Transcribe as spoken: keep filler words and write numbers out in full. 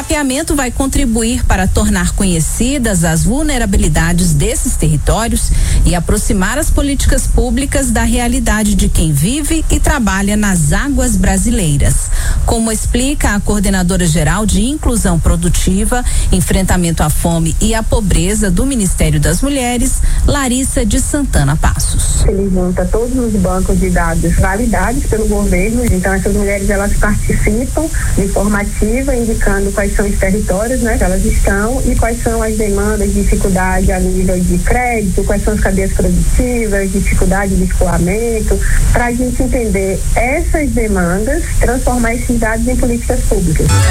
mapeamento vai contribuir para tornar conhecidas as vulnerabilidades desses territórios e aproximar as políticas públicas da realidade de quem vive e trabalha nas águas brasileiras. Como explica a coordenadora geral de Inclusão Produtiva, Enfrentamento à Fome e à Pobreza do Ministério das Mulheres, Larissa de Santana Passos. Ele junta todos os bancos de dados validados pelo governo, então essas mulheres elas participam de formativa, indicando quais são os territórios, né, que elas estão e quais são as demandas, dificuldade a nível de crédito, quais são as cadeias produtivas, dificuldade de escoamento, para a gente entender essas demandas, transformar esses dados em políticas públicas.